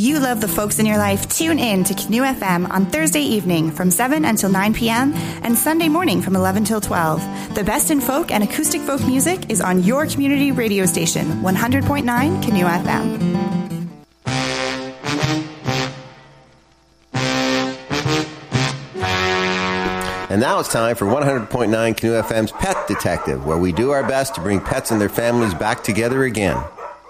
you love the folks in your life, tune in to Canoe FM on Thursday evening from 7 until 9 p.m. and Sunday morning from 11 till 12. The best in folk and acoustic folk music is on your community radio station, 100.9 Canoe FM. And now it's time for 100.9 Canoe FM's Pet Detective, where we do our best to bring pets and their families back together again.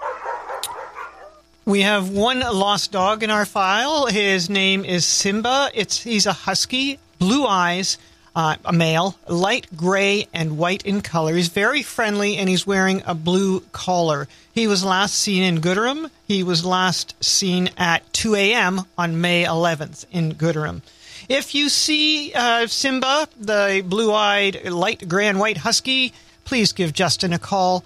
We have one lost dog in our file. His name is Simba. He's a husky, blue eyes, a male, light gray and white in color. He's very friendly, and he's wearing a blue collar. He was last seen in Gooderham. He was last seen at 2 a.m. on May 11th in Gooderham. If you see Simba, the blue-eyed, light gray and white husky, please give Justin a call,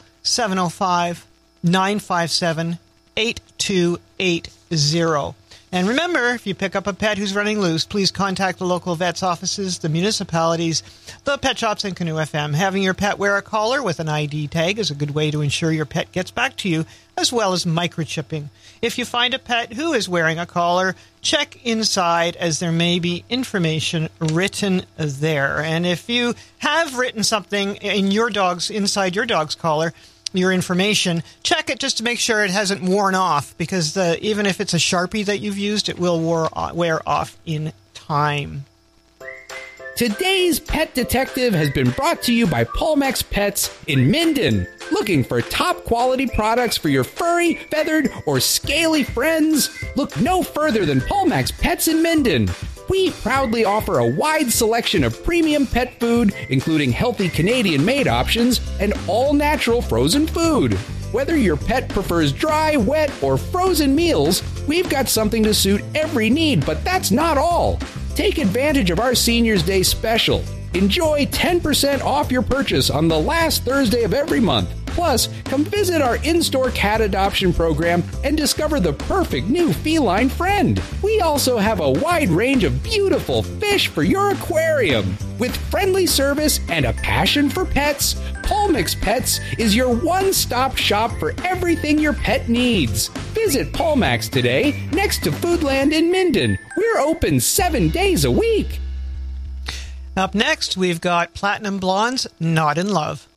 705-957-8280. And remember, if you pick up a pet who's running loose, please contact the local vet's offices, the municipalities, the pet shops, and Canoe FM. Having your pet wear a collar with an ID tag is a good way to ensure your pet gets back to you, as well as microchipping. If you find a pet who is wearing a collar, check inside, as there may be information written there. And if you have written something in inside your dog's collar, your information, check it just to make sure it hasn't worn off, because even if it's a Sharpie that you've used, it will wear off in time. Today's Pet Detective has been brought to you by Polmex Pets in Minden. Looking for top quality products for your furry, feathered, or scaly friends? Look no further than Polmex Pets in Minden. We proudly offer a wide selection of premium pet food, including healthy Canadian-made options and all-natural frozen food. Whether your pet prefers dry, wet, or frozen meals, we've got something to suit every need, but that's not all. Take advantage of our Seniors' Day special. Enjoy 10% off your purchase on the last Thursday of every month. Plus, come visit our in-store cat adoption program and discover the perfect new feline friend. We also have a wide range of beautiful fish for your aquarium. With friendly service and a passion for pets, Polmex Pets is your one-stop shop for everything your pet needs. Visit Polmex today, next to Foodland in Minden. We're open 7 days a week. Up next, we've got Platinum Blonde's Not in Love.